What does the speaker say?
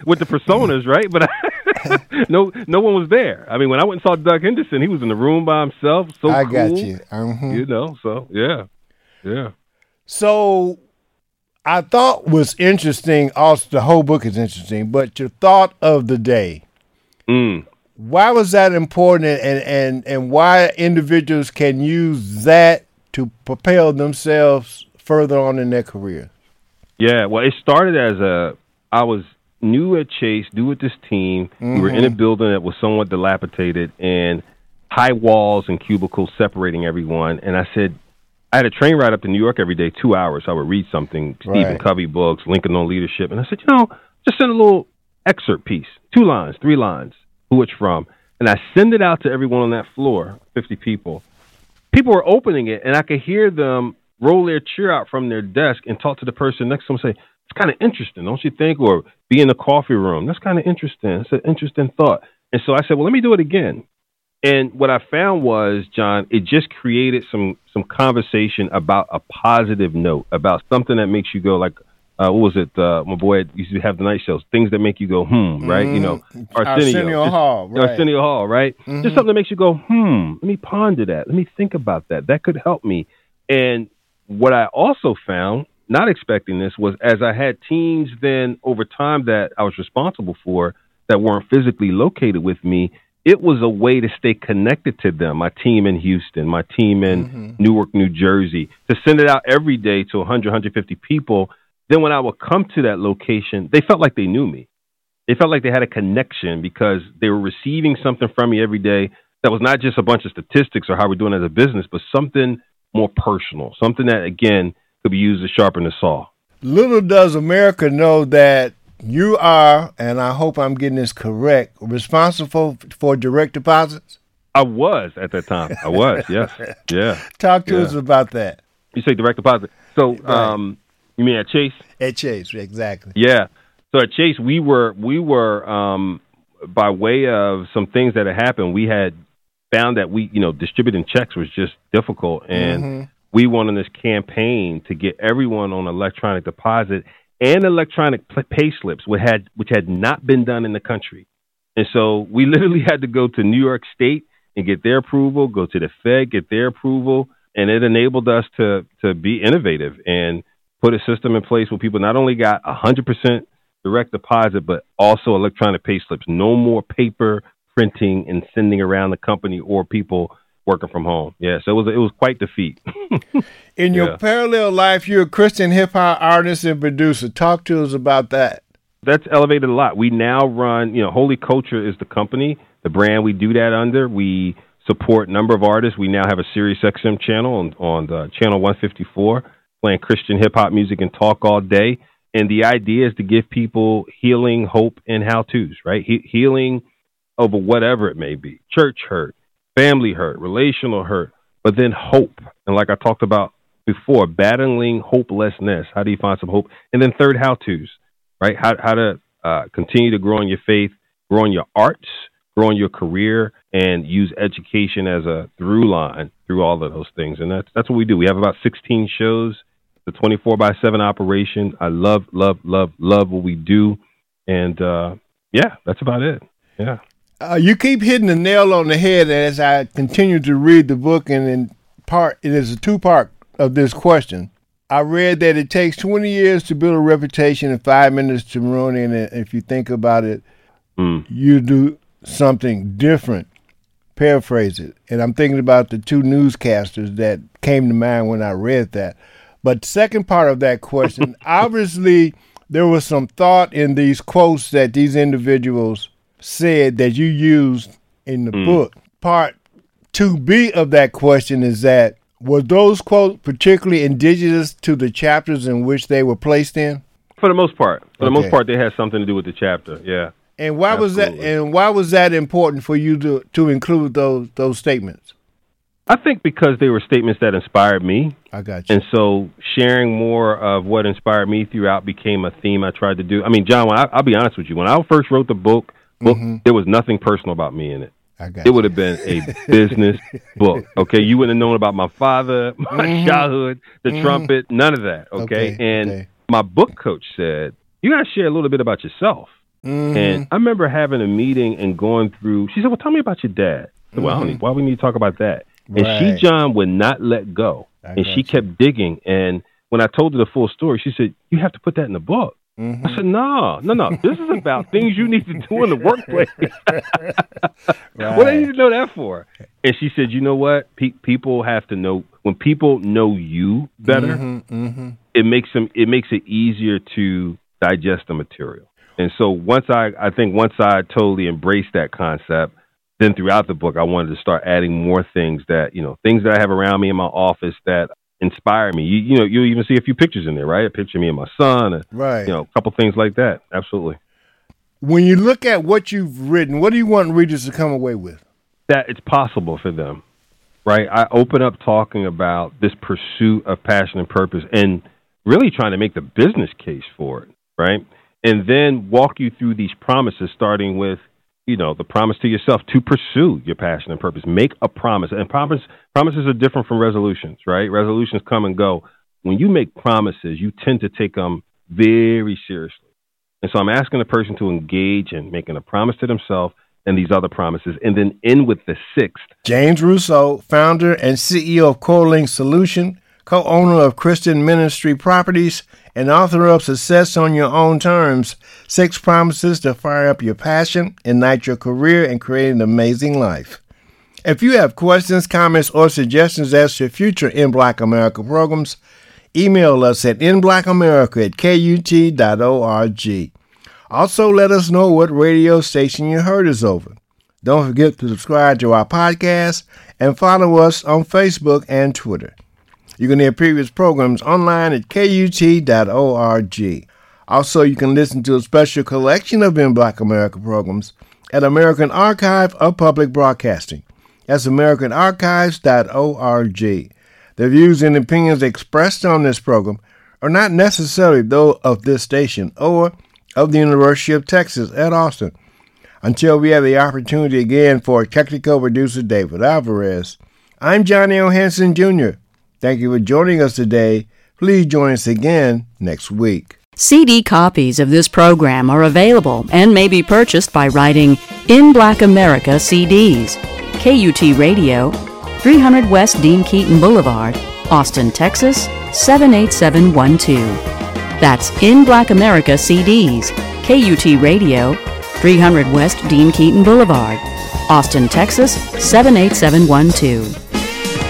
with the personas, right? But no one was there. I mean, when I went and saw Doug Henderson, he was in the room by himself. So I cool, got you. So yeah. So I thought was interesting. Also, the whole book is interesting. But your thought of the day. Why was that important, and why individuals can use that to propel themselves further on in their career? Yeah, well, it started as I was new at Chase, new with this team. We were in a building that was somewhat dilapidated and high walls and cubicles separating everyone. And I said, I had a train ride up to New York every day, 2 hours. I would read something, Stephen Covey books, Lincoln on Leadership. And I said, just send a little excerpt piece, 2 lines, 3 lines, who it's from. And I send it out to everyone on that floor, 50 people. People were opening it, and I could hear them roll their chair out from their desk and talk to the person next to them and say, it's kind of interesting, don't you think? Or be in the coffee room. That's kind of interesting. It's an interesting thought. And so I said, well, let me do it again. And what I found was, John, it just created some conversation about a positive note, about something that makes you go like, what was it? My boy used to have the night shows, things that make you go, right? Arsenio Hall, right? Arsenio Hall, right? Just something that makes you go, let me ponder that. Let me think about that. That could help me. And what I also found, not expecting this, was as I had teams then over time that I was responsible for that weren't physically located with me, it was a way to stay connected to them. My team in Houston, my team in Newark, New Jersey, to send it out every day to 100, 150 people. Then when I would come to that location, they felt like they knew me. They felt like they had a connection because they were receiving something from me every day that was not just a bunch of statistics or how we're doing as a business, but something more personal, something that, again, could be used to sharpen the saw. Little does America know that you are, and I hope I'm getting this correct, responsible for direct deposits? I was at that time. I was, yes. Yeah. Talk to us about that. You say direct deposit. So, you mean at Chase? At Chase, exactly. Yeah. So at Chase, we were by way of some things that had happened, we had found that distributing checks was just difficult, and we went on this campaign to get everyone on electronic deposit and electronic pay slips, which had not been done in the country. And so we literally had to go to New York State and get their approval, go to the Fed, get their approval, and it enabled us to be innovative and put a system in place where people not only got 100% direct deposit, but also electronic pay slips. No more paper printing and sending around the company or people working from home. Yeah, so it was quite the feat. In your parallel life, you're a Christian hip-hop artist and producer. Talk to us about that. That's elevated a lot. We now run, Holy Culture is the company, the brand we do that under. We support a number of artists. We now have a Sirius XM channel on the channel 154, playing Christian hip-hop music and talk all day. And the idea is to give people healing, hope, and how-tos, right? Healing over whatever it may be, church hurt, family hurt, relational hurt, but then hope. And like I talked about before, battling hopelessness. How do you find some hope? And then third, how-tos, right? How to continue to grow in your faith, grow in your arts, grow in your career, and use education as a through line through all of those things. And that's what we do. We have about 16 shows, the 24/7 operation. I love what we do. And that's about it. Yeah. You keep hitting the nail on the head as I continue to read the book, and it is a 2-part of this question. I read that it takes 20 years to build a reputation and 5 minutes to ruin it. And if you think about it, you do something different. Paraphrase it. And I'm thinking about the 2 newscasters that came to mind when I read that. But second part of that question, obviously there was some thought in these quotes that these individuals said that you used in the book. Part 2B of that question is that, were those quotes particularly indigenous to the chapters in which they were placed in? For the most part. For the most part, they had something to do with the chapter, yeah. And why was that? And why was that important for you to include those statements? I think because they were statements that inspired me. I got you. And so sharing more of what inspired me throughout became a theme I tried to do. I mean, John, I'll be honest with you. When I first wrote the book, there was nothing personal about me in it. It would have been a business book. Okay, you wouldn't have known about my father, my childhood, the trumpet, none of that. Okay, my book coach said, you got to share a little bit about yourself. And I remember having a meeting and going through. She said, "Well, tell me about your dad." I said, "Well, why we need to talk about that?" And she, John, would not let go, and she kept digging. And when I told her the full story, she said, "You have to put that in the book." I said, no. This is about things you need to do in the workplace. What do you need to know that for? And she said, you know what? People have to know. When people know you better, it makes it easier to digest the material. And so once I totally embraced that concept, then throughout the book, I wanted to start adding more things that I have around me in my office that inspire me. You'll even see a few pictures in there, right? A picture of me and my son, a couple things like that. Absolutely. When you look at what you've written, what do you want readers to come away with? That it's possible for them, right? I open up talking about this pursuit of passion and purpose and really trying to make the business case for it, right? And then walk you through these promises, starting with the promise to yourself to pursue your passion and purpose. Make a promise. And promises are different from resolutions, right? Resolutions come and go. When you make promises, you tend to take them very seriously. And so I'm asking the person to engage in making a promise to themselves and these other promises, and then end with the sixth. James Rousseau, founder and CEO of CoreLink Solution, co-owner of Christian Ministry Properties, and author of Success on Your Own Terms, 6 Promises to Fire Up Your Passion, Ignite Your Career, and Create an Amazing Life. If you have questions, comments, or suggestions as to future In Black America programs, email us at inblackamerica@kut.org. Also, let us know what radio station you heard us over. Don't forget to subscribe to our podcast and follow us on Facebook and Twitter. You can hear previous programs online at KUT.org. Also, you can listen to a special collection of In Black America programs at American Archive of Public Broadcasting. That's AmericanArchives.org. The views and opinions expressed on this program are not necessarily those of this station or of the University of Texas at Austin. Until we have the opportunity again for technical producer David Alvarez, I'm Johnny O. Hanson Jr. Thank you for joining us today. Please join us again next week. CD copies of this program are available and may be purchased by writing In Black America CDs, KUT Radio, 300 West Dean Keaton Boulevard, Austin, Texas, 78712. That's In Black America CDs, KUT Radio, 300 West Dean Keaton Boulevard, Austin, Texas, 78712.